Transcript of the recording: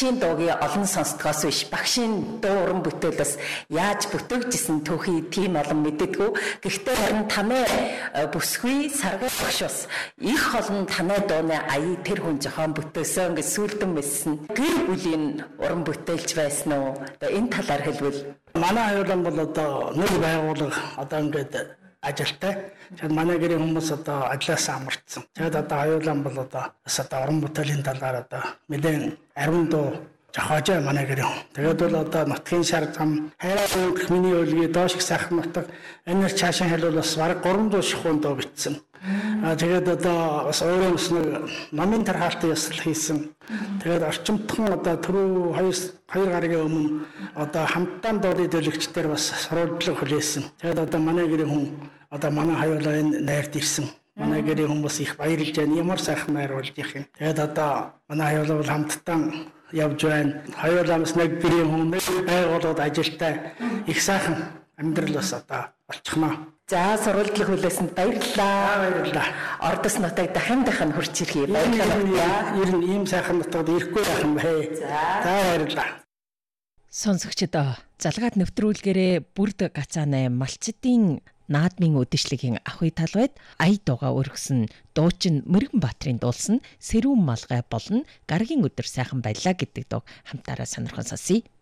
багшийн дуугийн олон сонсдгоос биш багшийн дуу уран бүтээлээс яаж бүтээгдсэн түүхий тийм олон мэддэггүй. Гэхдээ харин танай бүсгүй Саргай багш бас их олон танай дууны аяыг тэр хүн зохион бүтээсэн гэж сүлдэн мэссэн. Гэр бүлийн уран бүтээлч байсан уу? Энэ талаар хэлвэл манай аюулан бол одоо нэг байгууллага одоо ингээд ажилтай. Тэгэхээр манай гэрийн хүмүүс одоо ажиллаас амарчсан. Тэгээд одоо аюулан бол одоо уран бүтээлийн талаар одоо мэдэн ариун дуу жохоожээ манай гэрийн. Тэгээд бол одоо нутгийн шар зам хайраа гэх миний үлгий доош их сайхан нутаг энэр чаашин хэлбэл бас бараг 3 дуу шихуун дуу бичсэн. Тэгээд одоо бас өөрөө нэг номын тархалтай ёслол хийсэн. Тэгээд орчимтхан одоо түрүү 2 гарагийн өмнө одоо хамтдаа дуудын төлөвчдэр бас сурвалжлага хүлээсэн. Тэгээд одоо манай гэрийн хүн одоо манай хаюулаа энэ найрд ирсэн. Манай гэрийн хүмүүс их баярлж байна. Ямар сайхан найр болж их юм. Тэгээд одоо манай хаюулаа бол хамтдаа явж байна. Хаюулаас нэг гэрийн хүн нэг байгууллагад ажилтай их сайхан амьдрал бас одоо болчихноо. За сурвалжлага хүлээсэнд баярлалаа. Ордос нутаг дахин хурц ирхий баярлалаа. Ер нь ийм сайхан нутагт ирэхгүй байх юм бэ. За баярлалаа. Сонсогчдоо залгаад нэвтрүүлгээрээ бүрд гацаанай малчдын наадмын үдэшлэгийн ахуй талбайд ая дууга өргөсөн дуучин Мөргөн Баатрин дуулсан Сэрүүн малгай болно гаргийн өдөр сайхан байлаа гэдэг дуу хамтаараа сонирхон сонсъё.